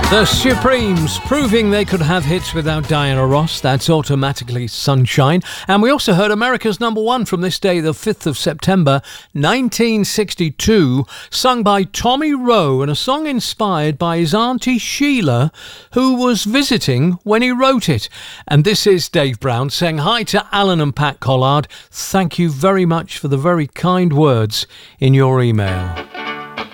The Supremes, proving they could have hits without Diana Ross. That's Automatically Sunshine. And we also heard America's number one from this day, the 5th of September, 1962, sung by Tommy Rowe, and a song inspired by his auntie Sheila, who was visiting when he wrote it. And this is Dave Brown saying hi to Alan and Pat Collard. Thank you very much for the very kind words in your email.